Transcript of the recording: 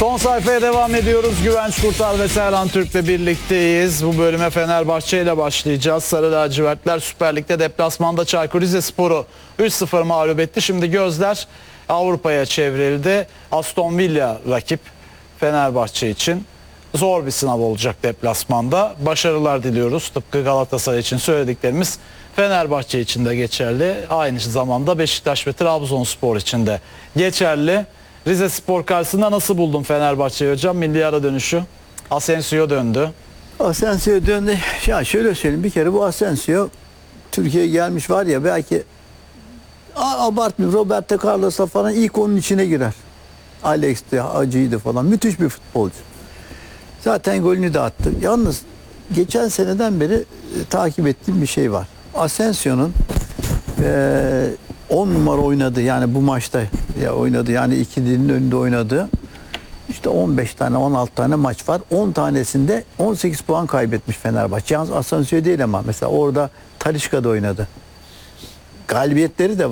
Son sayfaya devam ediyoruz. Güvenç Kurtar ve Serhan Türk'le birlikteyiz. Bu bölüme Fenerbahçe ile başlayacağız. Sarı lacivertler Süper Lig'de deplasmanda Çaykur Rizespor'u 3-0 mağlup etti. Şimdi gözler Avrupa'ya çevrildi. Aston Villa rakip Fenerbahçe için. Zor bir sınav olacak deplasmanda. Başarılar diliyoruz. Tıpkı Galatasaray için söylediklerimiz Fenerbahçe için de geçerli. Aynı zamanda Beşiktaş ve Trabzonspor için de geçerli. Rizespor karşısında nasıl buldun Fenerbahçe'yi hocam? Milli ara dönüşü. Asensio döndü. Asensio döndü. Ya şöyle söyleyeyim, bir kere bu Asensio Türkiye'ye gelmiş var ya, belki abartmıyorum, Roberto Carlos'a falan ilk onun içine girer. Alex'ti, Hacı'ydı falan. Müthiş bir futbolcu. Zaten golünü de attı. Yalnız geçen seneden beri takip ettiğim bir şey var. Asensio'nun 10 numara oynadı, yani bu maçta ya oynadı, yani ikilinin önünde oynadı. İşte 15 tane 16 tane maç var. 10 tanesinde 18 puan kaybetmiş Fenerbahçe. Yalnız Asensio değil ama mesela orada Talisca'da oynadı. Galibiyetleri de var.